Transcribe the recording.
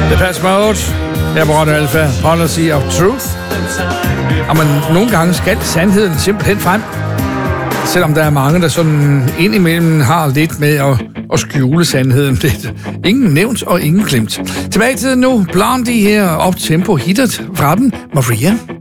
Depeche Mode, her på Radio Alpha, Policy of Truth. Og nogle gange skal sandheden simpelthen frem. Selvom der er mange, der sådan indimellem har lidt med at skjule sandheden lidt. Ingen nævnt og ingen glemt. Tilbage til nu, Blondie her, op tempo hittet fra den, Maria.